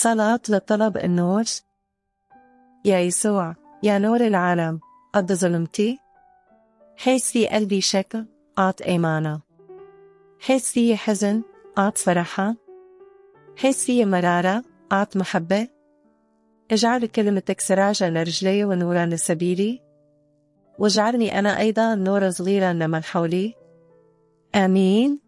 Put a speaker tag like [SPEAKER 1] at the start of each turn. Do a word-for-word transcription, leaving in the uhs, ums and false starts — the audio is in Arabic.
[SPEAKER 1] صلاة لطلب النور. يا يسوع، يا نور العالم، قد ظلمتي؟ حس في قلبي شك، أعط إيمانا. حس في حزن، أعط فرحة. حس في مرارة، أعط محبة. اجعل كلمتك سراجا لرجلي ونورا لسبيلي، واجعلني أنا أيضا نورا صغيرا لمن حولي. آمين.